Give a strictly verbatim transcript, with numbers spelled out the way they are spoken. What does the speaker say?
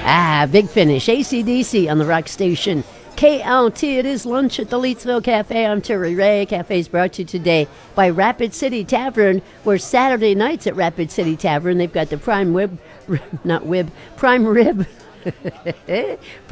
Ah, Big Finish, A C D C on the rock station. K L T, it is lunch at the Leetsville Cafe. I'm Terry Ray. Cafe is brought to you today by Rapid City Tavern, where Saturday nights at Rapid City Tavern, they've got the prime rib, not wib, prime rib.